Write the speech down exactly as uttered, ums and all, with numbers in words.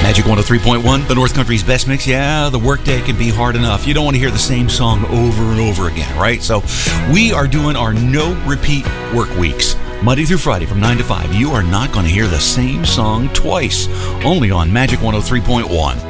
Magic one oh three point one, the North Country's best mix. Yeah, the workday can be hard enough. You don't want to hear the same song over and over again, right? So we are doing our no-repeat work weeks. Monday through Friday from nine to five. You are not going to hear the same song twice. Only on Magic one oh three point one.